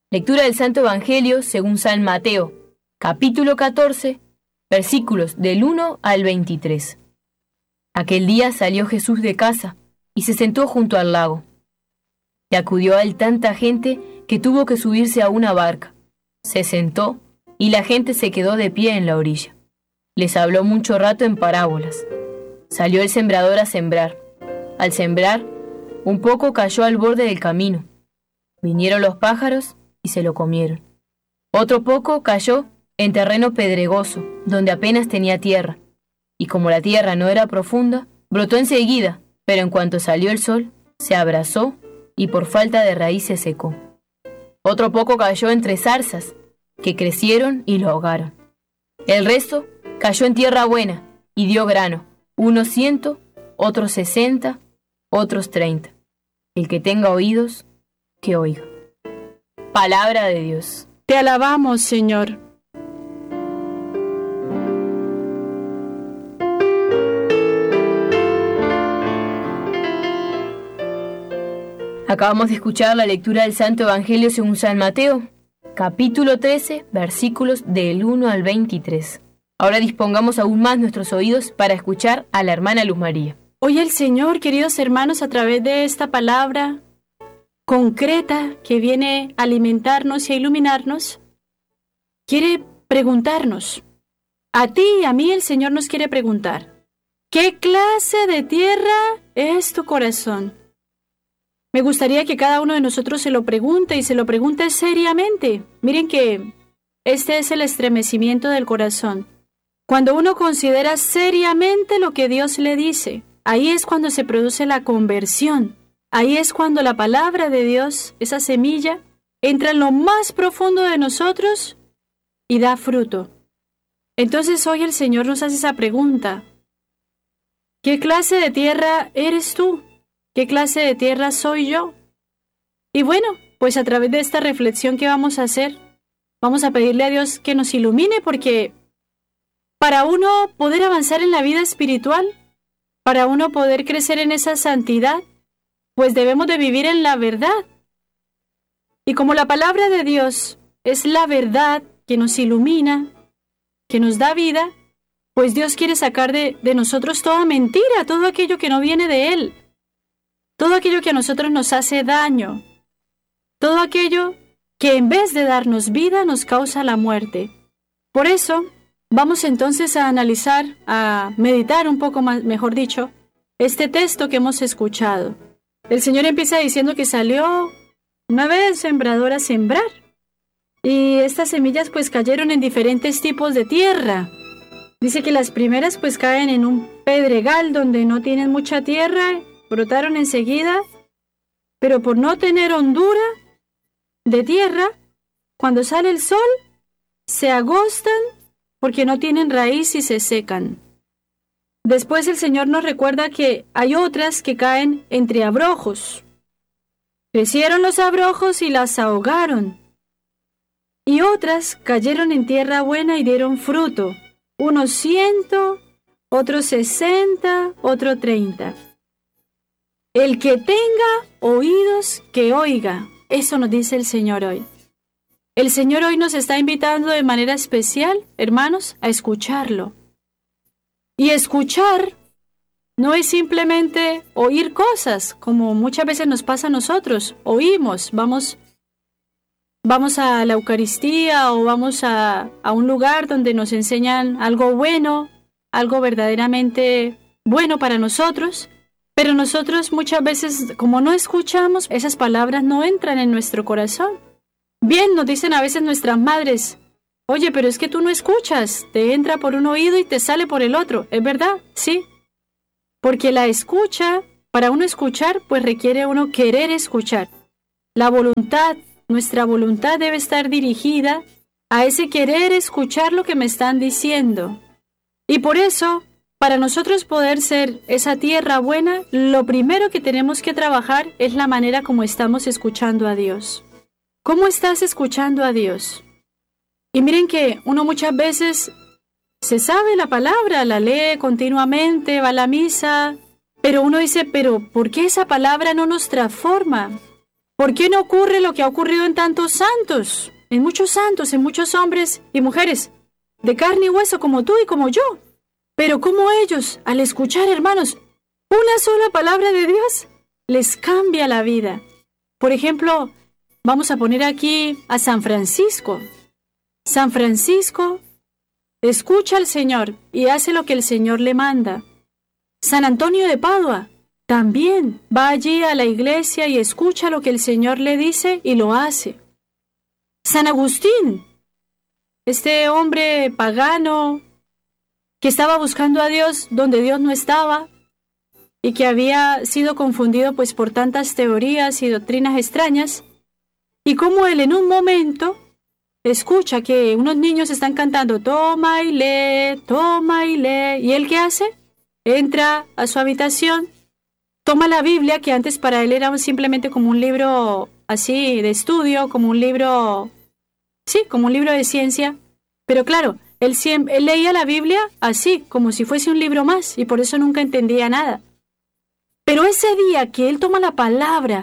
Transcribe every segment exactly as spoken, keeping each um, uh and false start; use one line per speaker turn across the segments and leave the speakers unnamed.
Lectura del Santo Evangelio según San Mateo, capítulo catorce, versículos del uno al veintitrés. Aquel día salió Jesús de casa y se sentó junto al lago. Y acudió a él tanta gente que tuvo que subirse a una barca. Se sentó y la gente se quedó de pie en la orilla. Les habló mucho rato en parábolas. Salió el sembrador a sembrar. Al sembrar, un poco cayó al borde del camino. Vinieron los pájaros y se lo comieron. Otro poco cayó en terreno pedregoso, donde apenas tenía tierra. Y como la tierra no era profunda, brotó enseguida, pero en cuanto salió el sol, se abrazó y por falta de raíz se secó. Otro poco cayó entre zarzas, que crecieron y lo ahogaron. El resto cayó en tierra buena y dio grano, unos ciento, otros sesenta, otros treinta. El que tenga oídos, que oiga. Palabra de Dios.
Te alabamos, Señor.
Acabamos de escuchar la lectura del Santo Evangelio según San Mateo, capítulo trece, versículos del uno al veintitrés. Ahora dispongamos aún más nuestros oídos para escuchar a la hermana Luz María.
Hoy el Señor, queridos hermanos, a través de esta palabra concreta que viene a alimentarnos y a iluminarnos, quiere preguntarnos. A ti y a mí el Señor nos quiere preguntar: ¿qué clase de tierra es tu corazón? Me gustaría que cada uno de nosotros se lo pregunte y se lo pregunte seriamente. Miren que este es el estremecimiento del corazón. Cuando uno considera seriamente lo que Dios le dice, ahí es cuando se produce la conversión. Ahí es cuando la palabra de Dios, esa semilla, entra en lo más profundo de nosotros y da fruto. Entonces hoy el Señor nos hace esa pregunta: ¿qué clase de tierra eres tú? ¿Qué clase de tierra soy yo? Y bueno, pues a través de esta reflexión que vamos a hacer, vamos a pedirle a Dios que nos ilumine, porque para uno poder avanzar en la vida espiritual, para uno poder crecer en esa santidad, pues debemos de vivir en la verdad. Y como la palabra de Dios es la verdad que nos ilumina, que nos da vida, pues Dios quiere sacar de, de nosotros toda mentira, todo aquello que no viene de Él, todo aquello que a nosotros nos hace daño, todo aquello que en vez de darnos vida nos causa la muerte. Por eso, vamos entonces a analizar, a meditar un poco más, mejor dicho, este texto que hemos escuchado. El Señor empieza diciendo que salió una vez el sembrador a sembrar. Y estas semillas pues cayeron en diferentes tipos de tierra. Dice que las primeras pues caen en un pedregal donde no tienen mucha tierra, brotaron enseguida, pero por no tener hondura de tierra, cuando sale el sol, se agostan porque no tienen raíz y se secan. Después el Señor nos recuerda que hay otras que caen entre abrojos. Crecieron los abrojos y las ahogaron. Y otras cayeron en tierra buena y dieron fruto. Unos ciento, otros sesenta, otro treinta. El que tenga oídos, que oiga. Eso nos dice el Señor hoy. El Señor hoy nos está invitando de manera especial, hermanos, a escucharlo. Y escuchar no es simplemente oír cosas, como muchas veces nos pasa a nosotros. Oímos, vamos, vamos a la Eucaristía o vamos a, a un lugar donde nos enseñan algo bueno, algo verdaderamente bueno para nosotros, pero nosotros muchas veces, como no escuchamos, esas palabras no entran en nuestro corazón. Bien, nos dicen a veces nuestras madres: oye, pero es que tú no escuchas, te entra por un oído y te sale por el otro. ¿Es verdad? Sí. Porque la escucha, para uno escuchar, pues requiere uno querer escuchar. La voluntad, nuestra voluntad debe estar dirigida a ese querer escuchar lo que me están diciendo. Y por eso, para nosotros poder ser esa tierra buena, lo primero que tenemos que trabajar es la manera como estamos escuchando a Dios. ¿Cómo estás escuchando a Dios? Y miren que uno muchas veces se sabe la palabra, la lee continuamente, va a la misa, pero uno dice: pero ¿por qué esa palabra no nos transforma? ¿Por qué no ocurre lo que ha ocurrido en tantos santos? En muchos santos, en muchos hombres y mujeres, de carne y hueso como tú y como yo. Pero como ellos, al escuchar, hermanos, una sola palabra de Dios, les cambia la vida. Por ejemplo, vamos a poner aquí a San Francisco. San Francisco escucha al Señor y hace lo que el Señor le manda. San Antonio de Padua también va allí a la iglesia y escucha lo que el Señor le dice y lo hace. San Agustín, este hombre pagano que estaba buscando a Dios donde Dios no estaba y que había sido confundido pues por tantas teorías y doctrinas extrañas, y como él en un momento escucha que unos niños están cantando toma y lee, toma y lee, y él ¿qué hace? Entra a su habitación, toma la Biblia, que antes para él era simplemente como un libro así de estudio, como un libro, sí, como un libro de ciencia, pero claro, él, siempre, él leía la Biblia así, como si fuese un libro más, y por eso nunca entendía nada. Pero ese día que él toma la palabra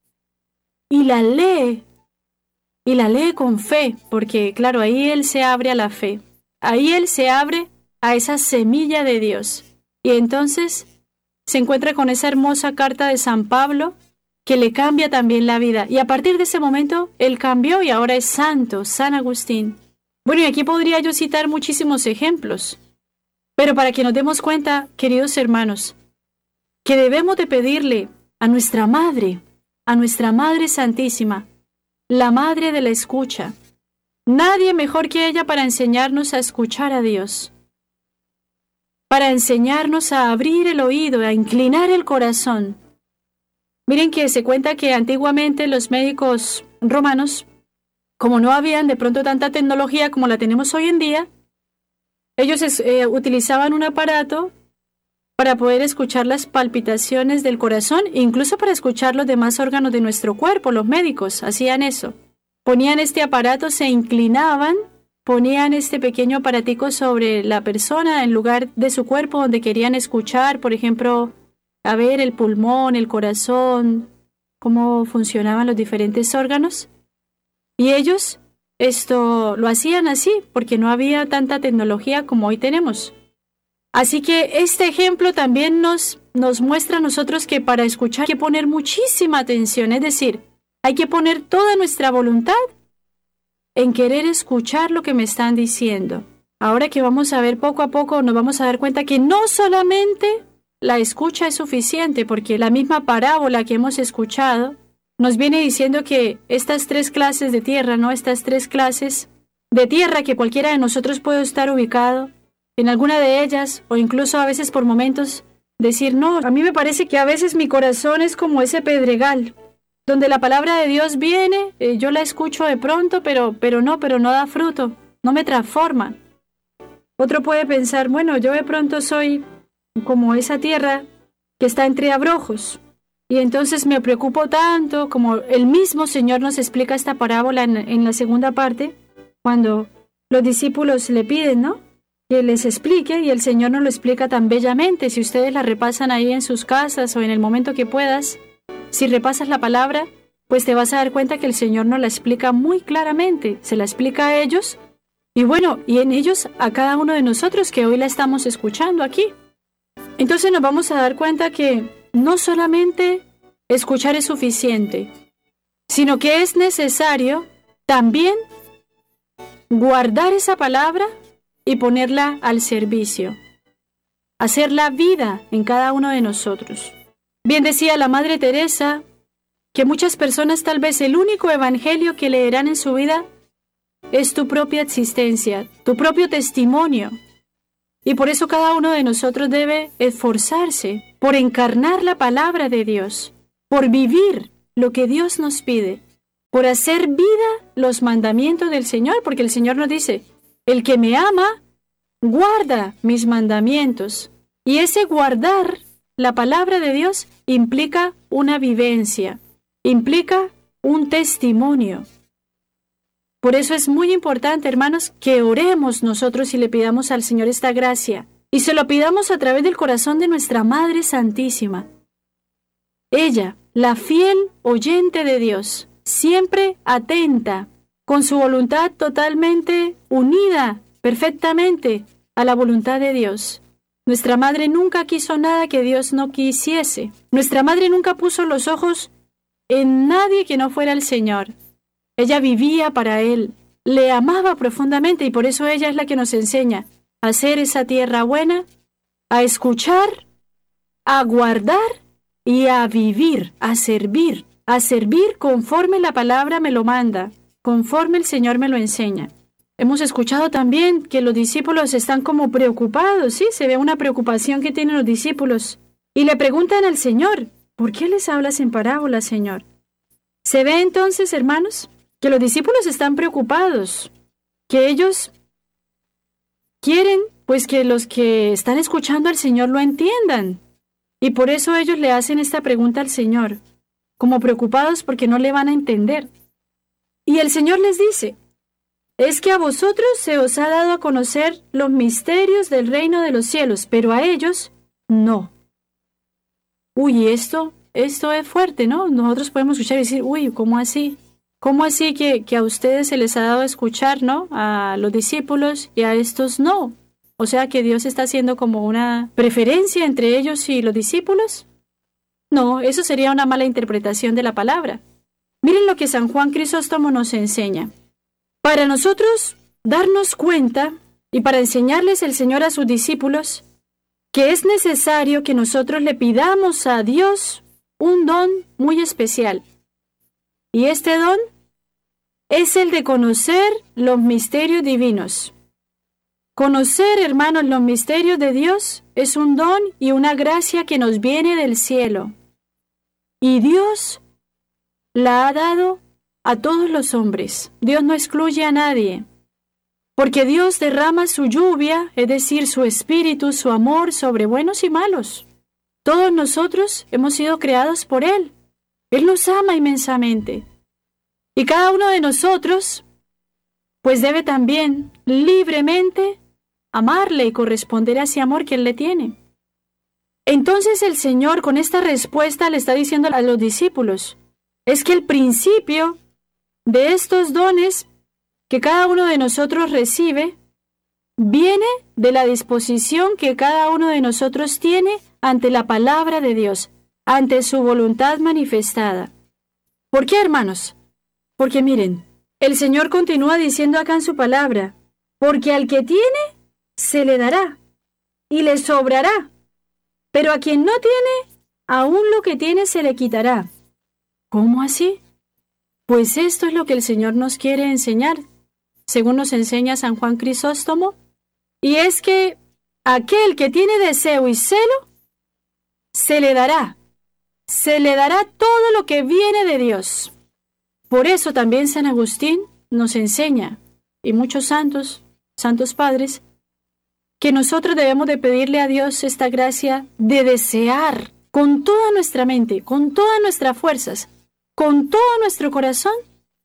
y la lee, y la lee con fe, porque claro, ahí él se abre a la fe, ahí él se abre a esa semilla de Dios, y entonces se encuentra con esa hermosa carta de San Pablo, que le cambia también la vida, y a partir de ese momento, él cambió y ahora es santo, San Agustín. Bueno, y aquí podría yo citar muchísimos ejemplos, pero para que nos demos cuenta, queridos hermanos, que debemos de pedirle a nuestra Madre, a nuestra Madre Santísima, la Madre de la escucha, nadie mejor que ella para enseñarnos a escuchar a Dios, para enseñarnos a abrir el oído, a inclinar el corazón. Miren que se cuenta que antiguamente los médicos romanos, como no habían de pronto tanta tecnología como la tenemos hoy en día, ellos eh, utilizaban un aparato para poder escuchar las palpitaciones del corazón, incluso para escuchar los demás órganos de nuestro cuerpo. Los médicos hacían eso. Ponían este aparato, se inclinaban, ponían este pequeño aparatico sobre la persona en lugar de su cuerpo donde querían escuchar, por ejemplo, a ver el pulmón, el corazón, cómo funcionaban los diferentes órganos. Y ellos esto lo hacían así porque no había tanta tecnología como hoy tenemos. Así que este ejemplo también nos, nos muestra a nosotros que para escuchar hay que poner muchísima atención, es decir, hay que poner toda nuestra voluntad en querer escuchar lo que me están diciendo. Ahora que vamos a ver poco a poco, nos vamos a dar cuenta que no solamente la escucha es suficiente, porque la misma parábola que hemos escuchado nos viene diciendo que estas tres clases de tierra, ¿no? Estas tres clases de tierra que cualquiera de nosotros puede estar ubicado en alguna de ellas, o incluso a veces por momentos decir, no, a mí me parece que a veces mi corazón es como ese pedregal, donde la palabra de Dios viene, eh, yo la escucho de pronto, pero, pero no, pero no da fruto, no me transforma. Otro puede pensar, bueno, yo de pronto soy como esa tierra que está entre abrojos, y entonces me preocupo tanto, como el mismo Señor nos explica esta parábola en, en la segunda parte, cuando los discípulos le piden, ¿no?, que les explique, y el Señor nos lo explica tan bellamente. Si ustedes la repasan ahí en sus casas o en el momento que puedas, si repasas la palabra, pues te vas a dar cuenta que el Señor nos la explica muy claramente, se la explica a ellos, y bueno, y en ellos a cada uno de nosotros que hoy la estamos escuchando aquí. Entonces nos vamos a dar cuenta que no solamente escuchar es suficiente, sino que es necesario también guardar esa palabra y ponerla al servicio, hacerla vida en cada uno de nosotros. Bien decía la Madre Teresa que muchas personas tal vez el único evangelio que leerán en su vida es tu propia existencia, tu propio testimonio. Y por eso cada uno de nosotros debe esforzarse por encarnar la palabra de Dios, por vivir lo que Dios nos pide, por hacer vida los mandamientos del Señor, porque el Señor nos dice, el que me ama, guarda mis mandamientos. Y ese guardar la palabra de Dios implica una vivencia, implica un testimonio. Por eso es muy importante, hermanos, que oremos nosotros y le pidamos al Señor esta gracia, y se lo pidamos a través del corazón de nuestra Madre Santísima. Ella, la fiel oyente de Dios, siempre atenta, con su voluntad totalmente unida, perfectamente, a la voluntad de Dios. Nuestra madre nunca quiso nada que Dios no quisiese. Nuestra madre nunca puso los ojos en nadie que no fuera el Señor. Ella vivía para Él, le amaba profundamente y por eso ella es la que nos enseña a hacer esa tierra buena, a escuchar, a guardar y a vivir, a servir, a servir conforme la palabra me lo manda, conforme el Señor me lo enseña. Hemos escuchado también que los discípulos están como preocupados, ¿sí? Se ve una preocupación que tienen los discípulos. Y le preguntan al Señor, ¿por qué les hablas en parábolas, Señor? Se ve entonces, hermanos, que los discípulos están preocupados, que ellos quieren, pues, que los que están escuchando al Señor lo entiendan. Y por eso ellos le hacen esta pregunta al Señor, como preocupados porque no le van a entender. Y el Señor les dice, es que a vosotros se os ha dado a conocer los misterios del reino de los cielos, pero a ellos no. Uy, esto, esto es fuerte, ¿no? Nosotros podemos escuchar y decir, uy, ¿cómo así? ¿Cómo así que, que a ustedes se les ha dado a escuchar, ¿no? A los discípulos y a estos no. O sea que Dios está haciendo como una preferencia entre ellos y los discípulos. No, eso sería una mala interpretación de la palabra. Miren lo que San Juan Crisóstomo nos enseña. Para nosotros darnos cuenta y para enseñarles el Señor a sus discípulos que es necesario que nosotros le pidamos a Dios un don muy especial. Y este don es el de conocer los misterios divinos. Conocer, hermanos, los misterios de Dios es un don y una gracia que nos viene del cielo. Y Dios la ha dado a todos los hombres. Dios no excluye a nadie. Porque Dios derrama su lluvia, es decir, su espíritu, su amor sobre buenos y malos. Todos nosotros hemos sido creados por Él. Él nos ama inmensamente. Y cada uno de nosotros, pues debe también libremente amarle y corresponder a ese amor que Él le tiene. Entonces el Señor con esta respuesta le está diciendo a los discípulos, es que el principio de estos dones que cada uno de nosotros recibe viene de la disposición que cada uno de nosotros tiene ante la palabra de Dios, ante su voluntad manifestada. ¿Por qué, hermanos? Porque miren, el Señor continúa diciendo acá en su palabra, porque al que tiene, se le dará, y le sobrará, pero a quien no tiene, aún lo que tiene se le quitará. ¿Cómo así? Pues esto es lo que el Señor nos quiere enseñar, según nos enseña San Juan Crisóstomo, y es que aquel que tiene deseo y celo, se le dará, se le dará todo lo que viene de Dios. Por eso también San Agustín nos enseña, y muchos santos, santos padres, que nosotros debemos de pedirle a Dios esta gracia de desear con toda nuestra mente, con todas nuestras fuerzas, con todo nuestro corazón,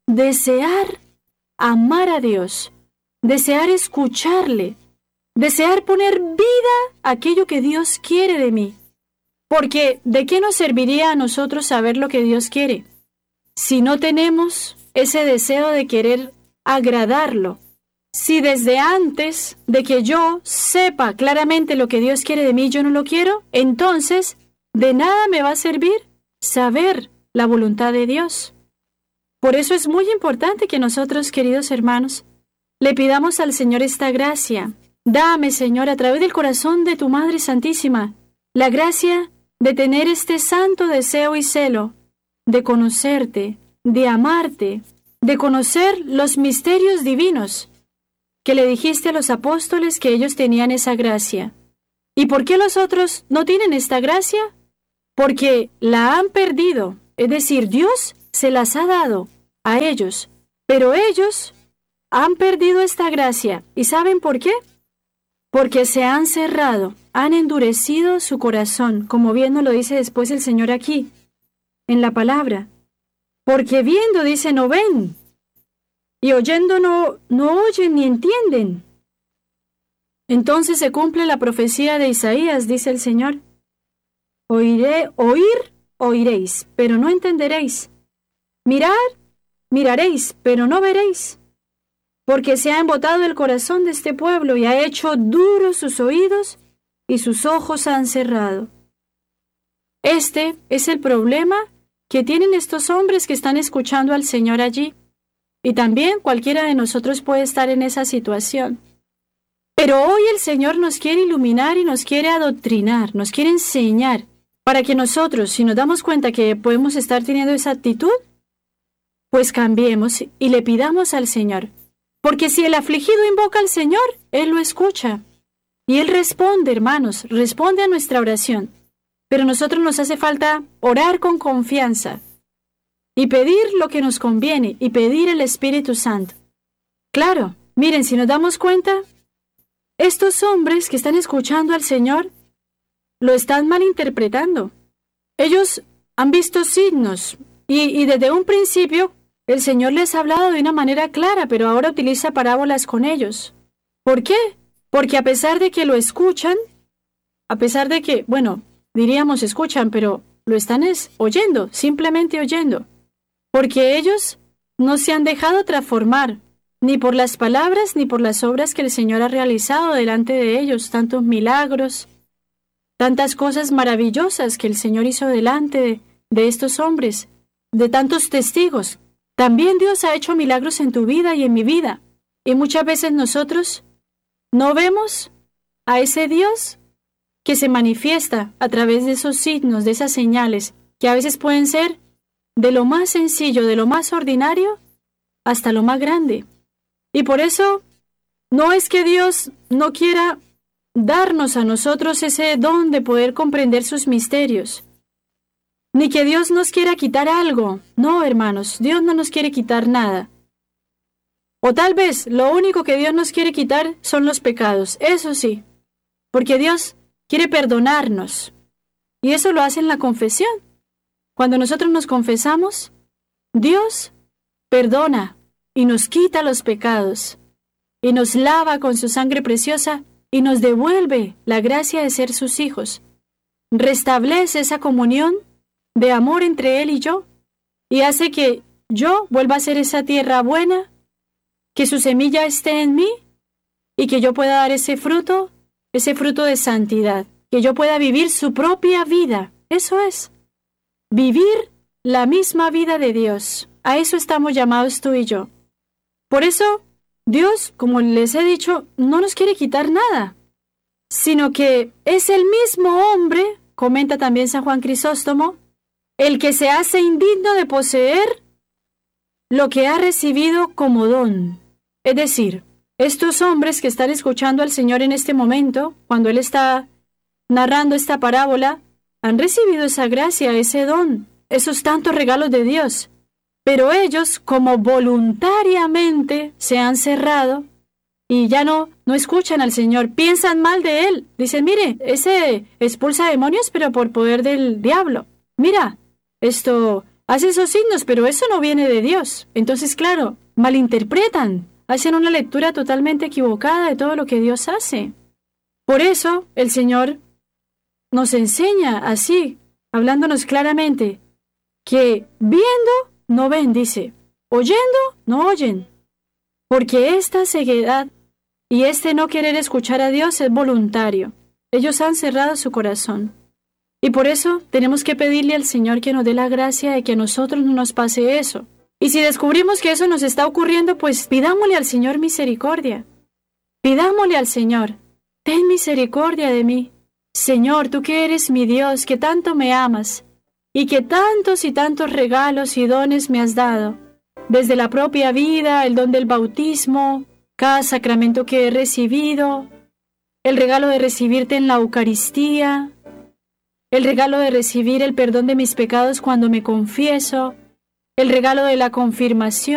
desear amar a Dios, desear escucharle, desear poner vida a aquello que Dios quiere de mí. Porque ¿de qué nos serviría a nosotros saber lo que Dios quiere si no tenemos ese deseo de querer agradarlo? Si desde antes de que yo sepa claramente lo que Dios quiere de mí, yo no lo quiero, entonces de nada me va a servir saber la voluntad de Dios. Por eso es muy importante que nosotros, queridos hermanos, le pidamos al Señor esta gracia. Dame, Señor, a través del corazón de tu Madre Santísima, la gracia de tener este santo deseo y celo, de conocerte, de amarte, de conocer los misterios divinos, que le dijiste a los apóstoles que ellos tenían esa gracia. ¿Y por qué los otros no tienen esta gracia? Porque la han perdido, es decir, Dios se las ha dado a ellos, pero ellos han perdido esta gracia. ¿Y saben por qué? Porque se han cerrado, han endurecido su corazón, como bien nos lo dice después el Señor aquí, en la palabra. Porque viendo, dice, no ven, y oyendo no, no oyen ni entienden. Entonces se cumple la profecía de Isaías, dice el Señor. Oiré, oír oiréis, pero no entenderéis. Mirad, miraréis, pero no veréis. Porque se ha embotado el corazón de este pueblo y ha hecho duros sus oídos y sus ojos han cerrado. Este es el problema que tienen estos hombres que están escuchando al Señor allí. Y también cualquiera de nosotros puede estar en esa situación. Pero hoy el Señor nos quiere iluminar y nos quiere adoctrinar, nos quiere enseñar, para que nosotros, si nos damos cuenta que podemos estar teniendo esa actitud, pues cambiemos y le pidamos al Señor. Porque si el afligido invoca al Señor, Él lo escucha. Y Él responde, hermanos, responde a nuestra oración. Pero a nosotros nos hace falta orar con confianza y pedir lo que nos conviene y pedir el Espíritu Santo. Claro, miren, si nos damos cuenta, estos hombres que están escuchando al Señor lo están malinterpretando. Ellos han visto signos y, y desde un principio el Señor les ha hablado de una manera clara, pero ahora utiliza parábolas con ellos. ¿Por qué? Porque a pesar de que lo escuchan, a pesar de que, bueno, diríamos escuchan, pero lo están es oyendo, simplemente oyendo. Porque ellos no se han dejado transformar, ni por las palabras ni por las obras que el Señor ha realizado delante de ellos, tantos milagros, tantas cosas maravillosas que el Señor hizo delante de, de estos hombres, de tantos testigos. También Dios ha hecho milagros en tu vida y en mi vida, y muchas veces nosotros no vemos a ese Dios que se manifiesta a través de esos signos, de esas señales, que a veces pueden ser de lo más sencillo, de lo más ordinario, hasta lo más grande. Y por eso, no es que Dios no quiera darnos a nosotros ese don de poder comprender sus misterios, ni que Dios nos quiera quitar algo. No, hermanos, Dios no nos quiere quitar nada. O tal vez lo único que Dios nos quiere quitar son los pecados, eso sí, porque Dios quiere perdonarnos, y eso lo hace en la confesión. Cuando nosotros nos confesamos, Dios perdona y nos quita los pecados, y nos lava con su sangre preciosa, y nos devuelve la gracia de ser sus hijos. Restablece esa comunión de amor entre Él y yo, y hace que yo vuelva a ser esa tierra buena, que su semilla esté en mí, y que yo pueda dar ese fruto, ese fruto de santidad, que yo pueda vivir su propia vida. Eso es, vivir la misma vida de Dios. A eso estamos llamados tú y yo. Por eso, Dios, como les he dicho, no nos quiere quitar nada, sino que es el mismo hombre, comenta también San Juan Crisóstomo, el que se hace indigno de poseer lo que ha recibido como don. Es decir, estos hombres que están escuchando al Señor en este momento, cuando Él está narrando esta parábola, han recibido esa gracia, ese don, esos tantos regalos de Dios. Pero ellos, como voluntariamente se han cerrado y ya no, no escuchan al Señor, piensan mal de Él. Dicen, mire, ese expulsa demonios, pero por poder del diablo. Mira, esto hace esos signos, pero eso no viene de Dios. Entonces, claro, malinterpretan, hacen una lectura totalmente equivocada de todo lo que Dios hace. Por eso, el Señor nos enseña así, hablándonos claramente, que viendo no ven, dice, oyendo no oyen, porque esta ceguedad y este no querer escuchar a Dios es voluntario. Ellos han cerrado su corazón. Y por eso tenemos que pedirle al Señor que nos dé la gracia de que a nosotros no nos pase eso. Y si descubrimos que eso nos está ocurriendo, pues pidámosle al Señor misericordia. Pidámosle al Señor, ten misericordia de mí. Señor, tú que eres mi Dios, que tanto me amas, y que tantos y tantos regalos y dones me has dado, desde la propia vida, el don del bautismo, cada sacramento que he recibido, el regalo de recibirte en la Eucaristía, el regalo de recibir el perdón de mis pecados cuando me confieso, el regalo de la confirmación,